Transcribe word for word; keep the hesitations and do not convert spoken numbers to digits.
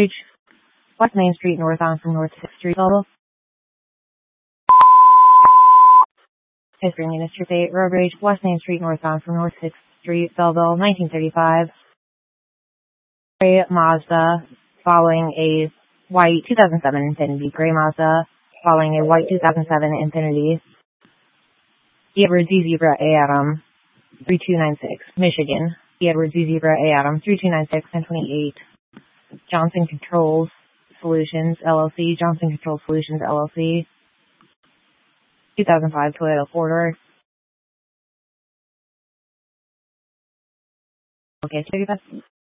Bridge, West Main Street, northbound from North sixth Street, Belleville. History and Interstate Road Rage, West Main Street, northbound from North sixth Street, Belleville, nineteen thirty-five. Gray Mazda, following a white two thousand seven Infiniti. Gray Mazda, following a white two thousand seven Infiniti. Edward Z Zebra A Adam, three two nine six, Michigan. Edward Z Zebra A Adam, three two nine six, ten twenty-eight. Johnson Controls Solutions, L L C. Johnson Controls Solutions, L L C. two thousand five Toyota four door. Okay, take it back.